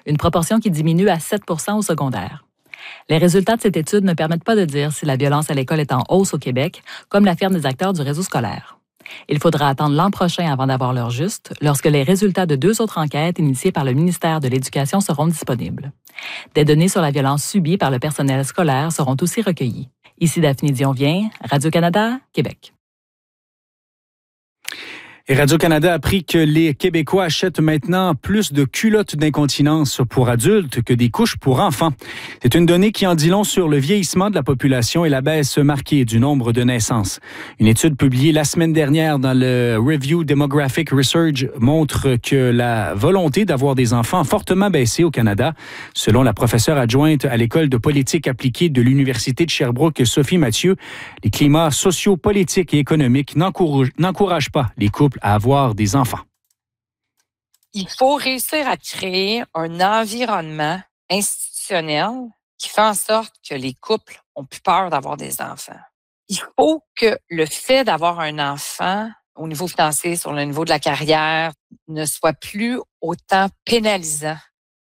une proportion qui diminue à 7 % au secondaire. Les résultats de cette étude ne permettent pas de dire si la violence à l'école est en hausse au Québec, comme l'affirment des acteurs du réseau scolaire. Il faudra attendre l'an prochain avant d'avoir l'heure juste, lorsque les résultats de 2 autres enquêtes initiées par le ministère de l'Éducation seront disponibles. Des données sur la violence subie par le personnel scolaire seront aussi recueillies. Ici Daphné Dionvien, Radio-Canada, Québec. Et Radio-Canada a appris que les Québécois achètent maintenant plus de culottes d'incontinence pour adultes que des couches pour enfants. C'est une donnée qui en dit long sur le vieillissement de la population et la baisse marquée du nombre de naissances. Une étude publiée la semaine dernière dans le Review Demographic Research montre que la volonté d'avoir des enfants a fortement baissé au Canada. Selon la professeure adjointe à l'École de politique appliquée de l'Université de Sherbrooke, Sophie Mathieu, les climats socio-politiques et économiques n'encouragent pas les couples à avoir des enfants. Il faut réussir à créer un environnement institutionnel qui fait en sorte que les couples ont plus peur d'avoir des enfants. Il faut que le fait d'avoir un enfant au niveau financier, sur le niveau de la carrière, ne soit plus autant pénalisant.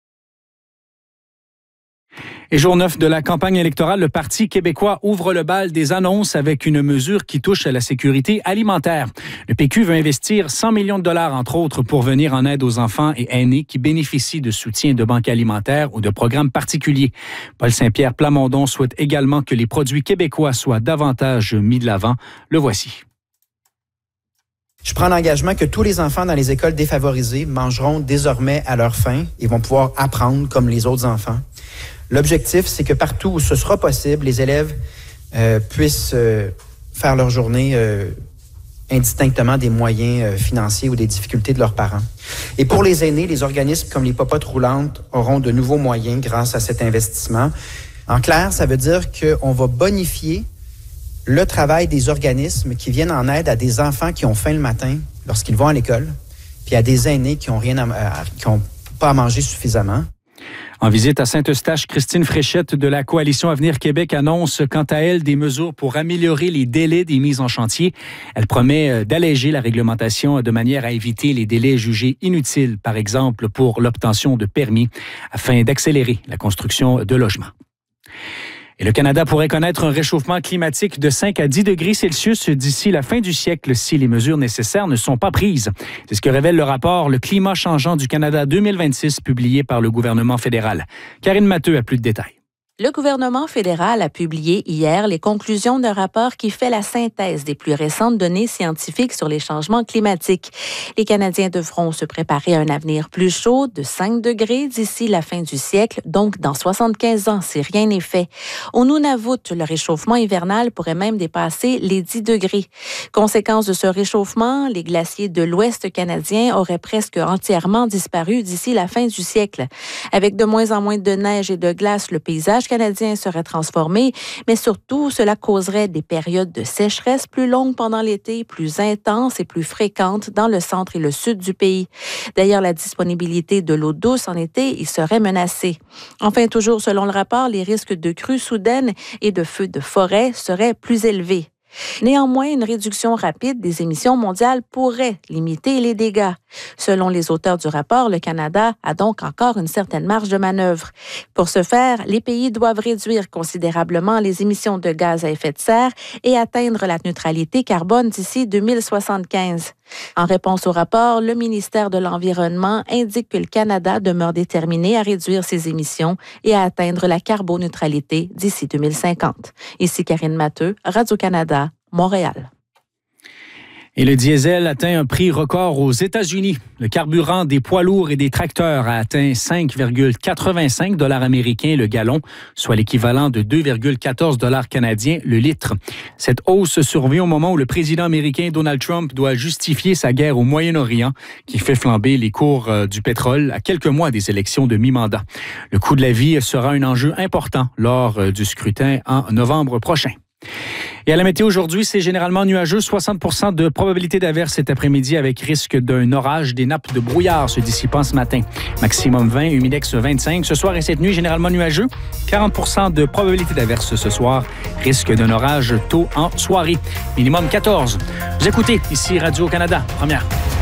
Et jour 9 de la campagne électorale, le Parti québécois ouvre le bal des annonces avec une mesure qui touche à la sécurité alimentaire. Le PQ veut investir 100 millions de dollars, entre autres, pour venir en aide aux enfants et aînés qui bénéficient de soutien de banques alimentaires ou de programmes particuliers. Paul Saint-Pierre Plamondon souhaite également que les produits québécois soient davantage mis de l'avant. Le voici. Je prends l'engagement que tous les enfants dans les écoles défavorisées mangeront désormais à leur faim et vont pouvoir apprendre comme les autres enfants. L'objectif, c'est que partout où ce sera possible, les élèves puissent faire leur journée indistinctement des moyens financiers ou des difficultés de leurs parents. Et pour les aînés, les organismes comme les popotes roulantes auront de nouveaux moyens grâce à cet investissement. En clair, ça veut dire qu'on va bonifier le travail des organismes qui viennent en aide à des enfants qui ont faim le matin lorsqu'ils vont à l'école, puis à des aînés qui n'ont pas à manger suffisamment. En visite à Saint-Eustache, Christine Fréchette de la Coalition Avenir Québec annonce quant à elle des mesures pour améliorer les délais des mises en chantier. Elle promet d'alléger la réglementation de manière à éviter les délais jugés inutiles, par exemple pour l'obtention de permis, afin d'accélérer la construction de logements. Et le Canada pourrait connaître un réchauffement climatique de 5 à 10 degrés Celsius d'ici la fin du siècle si les mesures nécessaires ne sont pas prises. C'est ce que révèle le rapport « Le climat changeant du Canada 2026 » publié par le gouvernement fédéral. Karine Matteux a plus de détails. Le gouvernement fédéral a publié hier les conclusions d'un rapport qui fait la synthèse des plus récentes données scientifiques sur les changements climatiques. Les Canadiens devront se préparer à un avenir plus chaud de 5 degrés d'ici la fin du siècle, donc dans 75 ans si rien n'est fait. Au Nunavut, le réchauffement hivernal pourrait même dépasser les 10 degrés. Conséquence de ce réchauffement, les glaciers de l'Ouest canadien auraient presque entièrement disparu d'ici la fin du siècle. Avec de moins en moins de neige et de glace, le paysage canadien serait transformé, mais surtout, cela causerait des périodes de sécheresse plus longues pendant l'été, plus intenses et plus fréquentes dans le centre et le sud du pays. D'ailleurs, la disponibilité de l'eau douce en été y serait menacée. Enfin, toujours selon le rapport, les risques de crues soudaines et de feux de forêt seraient plus élevés. Néanmoins, une réduction rapide des émissions mondiales pourrait limiter les dégâts. Selon les auteurs du rapport, le Canada a donc encore une certaine marge de manœuvre. Pour ce faire, les pays doivent réduire considérablement les émissions de gaz à effet de serre et atteindre la neutralité carbone d'ici 2075. En réponse au rapport, le ministère de l'Environnement indique que le Canada demeure déterminé à réduire ses émissions et à atteindre la carboneutralité d'ici 2050. Ici Karine Matteux, Radio-Canada, Montréal. Et le diesel atteint un prix record aux États-Unis. Le carburant des poids lourds et des tracteurs a atteint 5,85 $ américains le gallon, soit l'équivalent de 2,14 $ canadiens le litre. Cette hausse survient au moment où le président américain Donald Trump doit justifier sa guerre au Moyen-Orient, qui fait flamber les cours du pétrole à quelques mois des élections de mi-mandat. Le coût de la vie sera un enjeu important lors du scrutin en novembre prochain. Et à la météo aujourd'hui, c'est généralement nuageux, 60% de probabilité d'averse cet après-midi avec risque d'un orage. Des nappes de brouillard se dissipant ce matin. Maximum 20, humidex 25. Ce soir et cette nuit, généralement nuageux, 40% de probabilité d'averse ce soir. Risque d'un orage tôt en soirée. Minimum 14. Vous écoutez ici Radio-Canada, première.